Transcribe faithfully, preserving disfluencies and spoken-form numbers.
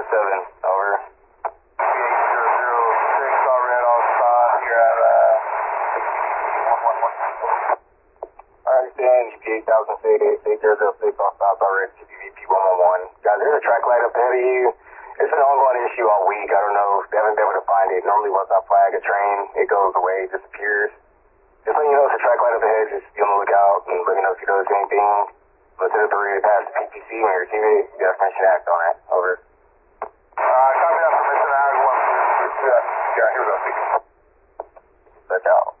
seven, over. P H zero zero six, all red, all star. You're at, uh, one one one. Alright, stand, G P eight thousand six, eight zero zero six, all stops already, G P V P one one one. Guys, there's a track light up ahead of you. It's an ongoing issue all week. I don't know, they haven't been able to find it. Normally, once I flag a train, it goes away, it disappears. Just letting you know, it's a track light up ahead, just be on the lookout, and let me know if you notice anything. Listen to the ready to pass the P T C when you receive it. You got permission to act on it. Over. Uh, copy that, permission to act, one, two, two, yeah, here we go, six. That's out.